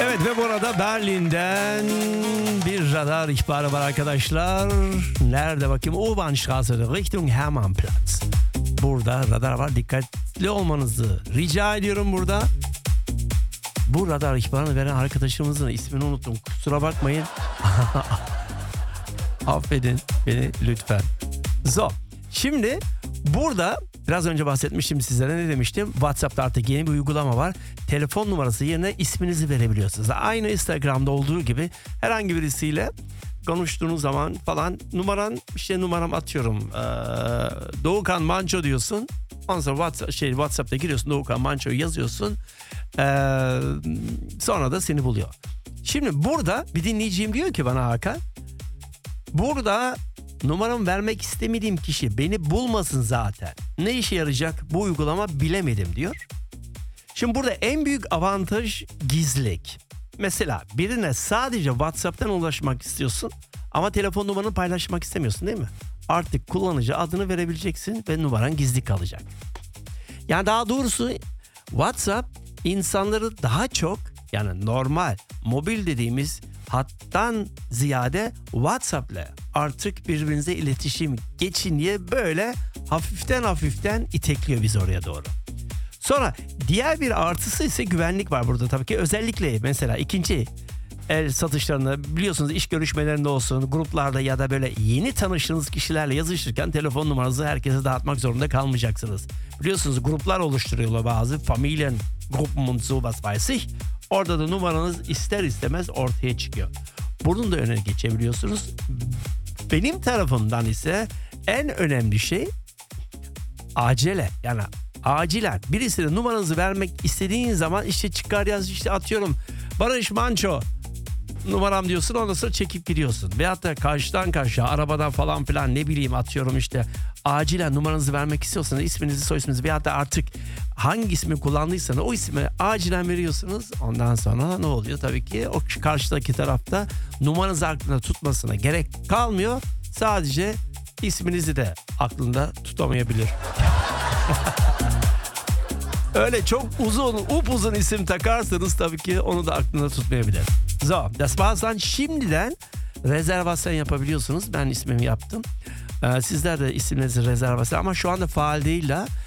Evet ve burada Berlin'den bir radar ihbarı var arkadaşlar. Nerede bakayım? U-Bahn-Straße Richtung Hermannplatz. Burada radar var. Dikkatli olmanızı rica ediyorum burada. Bu radar ihbarını veren arkadaşımızın ismini unuttum. Kusura bakmayın. Affedin beni lütfen. Şimdi burada biraz önce bahsetmiştim sizlere, ne demiştim? WhatsApp'ta artık yeni bir uygulama var. Telefon numarası yerine isminizi verebiliyorsunuz. Aynı Instagram'da olduğu gibi herhangi birisiyle konuştuğunuz zaman falan numaram atıyorum. Doğukan Manço diyorsun. Ondan sonra WhatsApp'ta giriyorsun, Doğukan Manço'yu yazıyorsun. Sonra da seni buluyor. Şimdi burada bir dinleyicim diyor ki bana, Hakan, burada numaramı vermek istemediğim kişi beni bulmasın zaten. Ne işe yarayacak bu uygulama bilemedim diyor. Şimdi burada en büyük avantaj gizlilik. Mesela birine sadece WhatsApp'tan ulaşmak istiyorsun ama telefon numaranı paylaşmak istemiyorsun, değil mi? Artık kullanıcı adını verebileceksin ve numaran gizli kalacak. Yani daha doğrusu WhatsApp insanları daha çok, yani normal mobil dediğimiz hattan ziyade WhatsApp'la artık birbirinize iletişim geçin diye böyle hafiften itekliyor bizi oraya doğru. Sonra diğer bir artısı ise güvenlik var burada tabii ki. Özellikle mesela ikinci el satışlarında, biliyorsunuz, iş görüşmelerinde olsun, gruplarda ya da böyle yeni tanıştığınız kişilerle yazışırken telefon numaranızı herkese dağıtmak zorunda kalmayacaksınız. Biliyorsunuz gruplar oluşturuyorlar bazı. Familiengruppen und sowas weiß ich. Orada da numaranız ister istemez ortaya çıkıyor. Bunun da önüne geçebiliyorsunuz. Benim tarafımdan ise en önemli şey acele. Yani acilen birisine numaranızı vermek istediğin zaman işte çıkar yaz, işte atıyorum Barış Manço numaram diyorsun, ondan sonra çekip gidiyorsun. Veyahut da karşıdan karşıya arabadan falan filan, ne bileyim, atıyorum işte acilen numaranızı vermek istiyorsanız isminizi, soy isminizi veyahut da artık hangi ismi kullandıysanız o ismi acilen veriyorsunuz. Ondan sonra ne oluyor? Tabii ki o karşıdaki tarafta numaranızı aklında tutmasına gerek kalmıyor. Sadece isminizi de aklında tutamayabilir. Öyle çok upuzun isim takarsanız tabii ki onu da aklında tutmayabilir. Das war's. Şimdiden rezervasyon yapabiliyorsunuz. Ben ismimi yaptım. Sizler de isimlerinizi rezervasyon, ama şu anda faal değil.